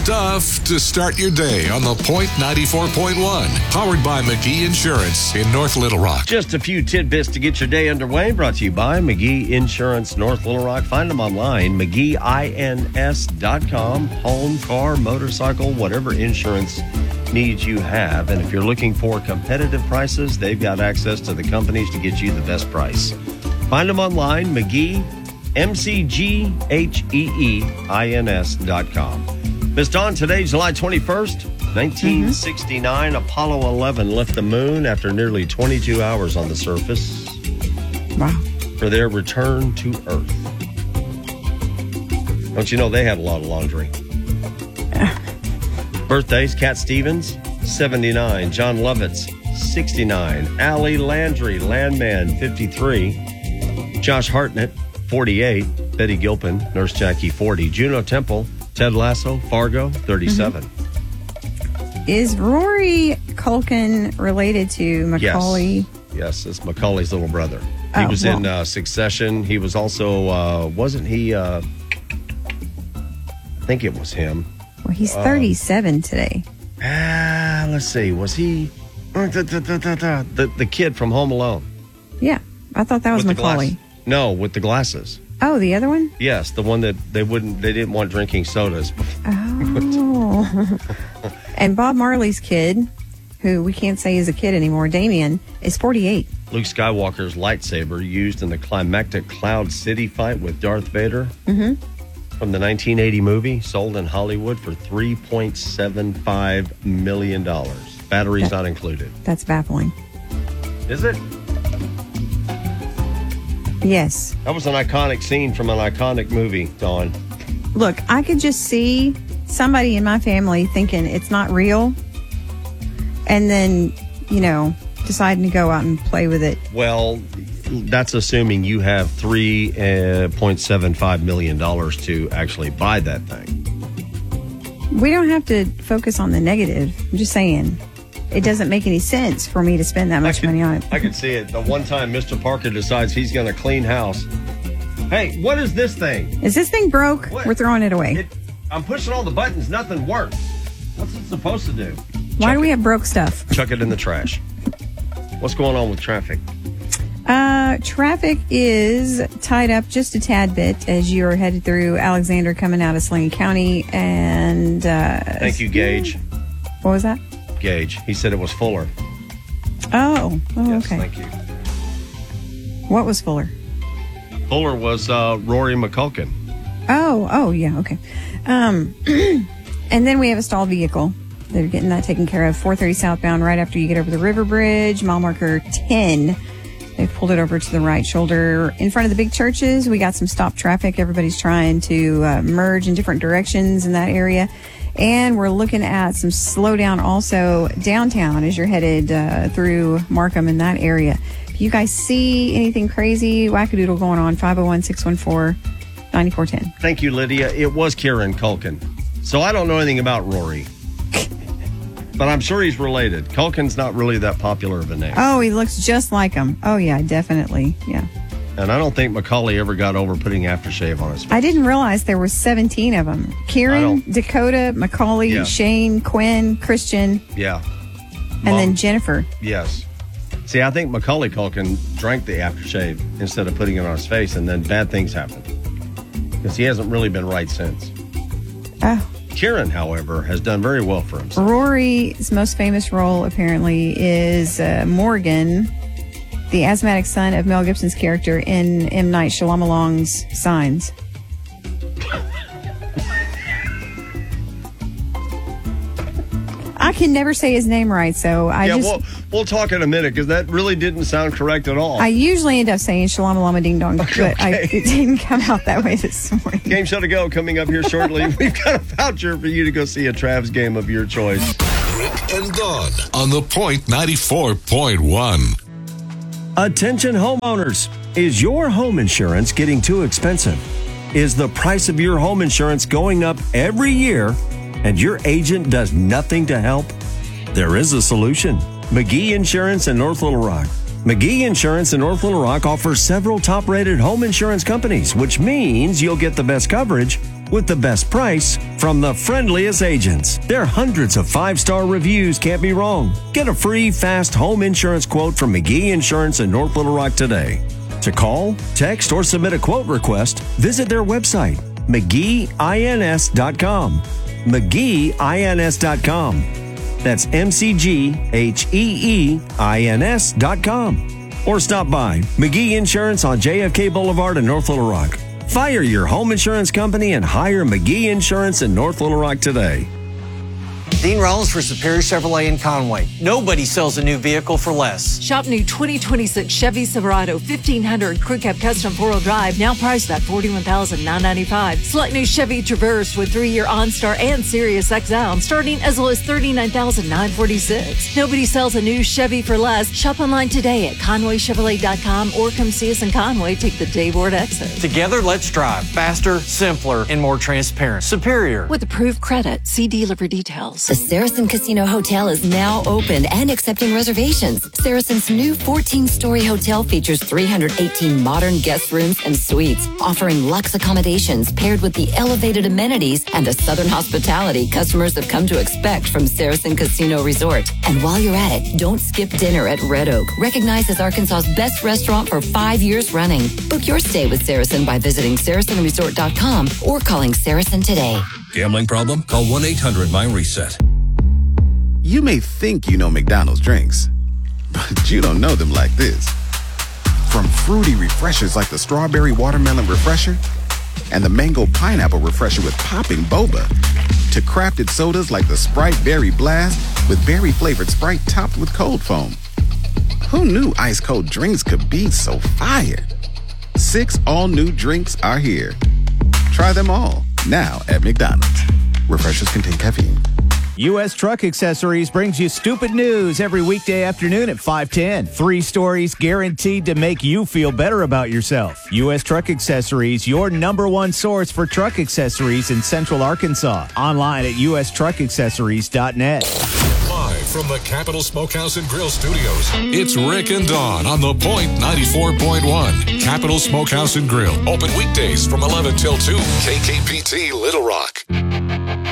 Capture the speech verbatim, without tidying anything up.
stuff to start your day on The Point ninety-four point one. Powered by McGee Insurance in North Little Rock. Just a few tidbits to get your day underway. Brought to you by McGee Insurance, North Little Rock. Find them online, McGee ins dot com. Home, car, motorcycle, whatever insurance needs you have. And if you're looking for competitive prices, they've got access to the companies to get you the best price. Find them online, McGee, M C G H E E I N S dot com. Miss Dawn, today, July twenty-first, nineteen sixty-nine, mm-hmm. Apollo eleven left the moon after nearly twenty-two hours on the surface. Wow. For their return to Earth. Don't you know they had a lot of laundry? Birthdays, Cat Stevens, seventy-nine. John Lovitz, sixty-nine. Allie Landry, Landman, fifty-three. Josh Hartnett, forty-eight. Betty Gilpin, Nurse Jackie, forty. Juno Temple, Ted Lasso, Fargo, thirty-seven. Mm-hmm. Is Rory Culkin related to Macaulay? Yes, yes, it's Macaulay's little brother. He Oh, was well. in uh, Succession. He was also, uh, wasn't he, uh, I think it was him. Well, he's thirty-seven today. Ah, let's see. Was he uh, da, da, da, da, da. the the kid from Home Alone? Yeah, I thought that was With the Macaulay. glass- No, with the glasses. Oh, the other one? Yes, the one that they wouldn't. They didn't want drinking sodas. Oh. And Bob Marley's kid, who we can't say is a kid anymore, Damien, is forty-eight. Luke Skywalker's lightsaber used in the climactic Cloud City fight with Darth Vader. Mm-hmm. From the nineteen eighty movie, sold in Hollywood for three point seven five million dollars. Batteries That- not included. That's baffling. Is it? Yes. That was an iconic scene from an iconic movie, Dawn. Look, I could just see somebody in my family thinking it's not real and then, you know, deciding to go out and play with it. Well, that's assuming you have three point seven five million dollars to actually buy that thing. We don't have to focus on the negative. I'm just saying. It doesn't make any sense for me to spend that much I can, money on it. I can see it. The one time Mister Parker decides he's going to clean house. Hey, what is this thing? Is this thing broke? What? We're throwing it away. It, I'm pushing all the buttons. Nothing works. What's it supposed to do? Why Chuck do we it- have broke stuff? Chuck it in the trash. What's going on with traffic? Uh, traffic is tied up just a tad bit as you're headed through Alexander coming out of Saline County. And uh, Thank you, Gage. what was that? Gage. He said it was Fuller. Oh, oh Yes, okay. thank you. What was Fuller? Fuller was uh, Rory McCulkin. Oh, oh, yeah, okay. Um, and then we have a stalled vehicle. They're getting that taken care of. four thirty southbound right after you get over the river bridge, mile marker ten. They've pulled it over to the right shoulder. In front of the big churches, we got some stop traffic. Everybody's trying to uh, merge in different directions in that area. And we're looking at some slowdown also downtown as you're headed uh, through Markham in that area. If you guys see anything crazy, wackadoodle going on, five oh one, six one four, nine four one oh. Thank you, Lydia. It was Kieran Culkin. So I don't know anything about Rory. But I'm sure he's related. Culkin's not really that popular of a name. Oh, he looks just like him. Oh, yeah, definitely. Yeah. And I don't think Macaulay ever got over putting aftershave on his face. I didn't realize there were seventeen of them. I Kieran, don't- Dakota, Macaulay, Yeah. Shane, Quinn, Christian, Yeah. and Mom- then Jennifer. Yes. See, I think Macaulay Culkin drank the aftershave instead of putting it on his face, and then bad things happened. Because he hasn't really been right since. Oh. Kieran, however, has done very well for himself. Rory's most famous role, apparently, is uh, Morgan, the asthmatic son of Mel Gibson's character in M. Night Shyamalan's Signs. I can never say his name right, so I yeah, just... we'll, we'll talk in a minute, because that really didn't sound correct at all. I usually end up saying Shalamalama Ding Dong, but I, it didn't come out that way this morning. Game show to go coming up here shortly. We've got a voucher for you to go see a Travs game of your choice. Rick and Dawn on The Point ninety-four point one. Attention homeowners. Is your home insurance getting too expensive? Is the price of your home insurance going up every year and your agent does nothing to help? There is a solution. McGee Insurance in North Little Rock. McGee Insurance in North Little Rock offers several top-rated home insurance companies, which means you'll get the best coverage with the best price from the friendliest agents. Their hundreds of five-star reviews can't be wrong. Get a free, fast home insurance quote from McGee Insurance in North Little Rock today. To call, text, or submit a quote request, visit their website, McGee Ins dot com. McGee Ins dot com. That's M C G H E E I N S dot com. Or stop by McGee Insurance on J F K Boulevard in North Little Rock. Fire your home insurance company and hire McGee Insurance in North Little Rock today. Dean Rollins for Superior Chevrolet in Conway. Nobody sells a new vehicle for less. Shop new twenty twenty-six Chevy Silverado fifteen hundred Crew Cab Custom four-wheel drive, now priced at forty-one thousand nine hundred ninety-five dollars. Select new Chevy Traverse with three-year OnStar and Sirius X M, starting as low as thirty-nine thousand nine hundred forty-six dollars. Nobody sells a new Chevy for less. Shop online today at Conway Chevrolet dot com or come see us in Conway. Take the Dayboard exit. Together, let's drive faster, simpler, and more transparent. Superior. With approved credit, see dealer for details. The Saracen Casino Hotel is now open and accepting reservations. Saracen's new fourteen-story hotel features three hundred eighteen modern guest rooms and suites, offering luxe accommodations paired with the elevated amenities and the southern hospitality customers have come to expect from Saracen Casino Resort. And while you're at it, don't skip dinner at Red Oak, recognized as Arkansas's best restaurant for five years running. Book your stay with Saracen by visiting Saracen Resort dot com or calling Saracen today. Gambling problem? Call one eight hundred my reset. You may think you know McDonald's drinks, but you don't know them like this. From fruity refreshers like the Strawberry Watermelon Refresher and the Mango Pineapple Refresher with popping boba, to crafted sodas like the Sprite Berry Blast with berry-flavored Sprite topped with cold foam. Who knew ice-cold drinks could be so fire? Six all-new drinks are here. Try them all, now at McDonald's. Refreshers contain caffeine. U S Truck Accessories brings you stupid news every weekday afternoon at five ten. Three stories guaranteed to make you feel better about yourself. U S Truck Accessories, your number one source for truck accessories in Central Arkansas. Online at U S truck accessories dot net. Live from the Capital Smokehouse and Grill Studios, it's Rick and Dawn on The Point ninety-four point one. Capital Smokehouse and Grill. Open weekdays from eleven till two. K K P T Little Rock.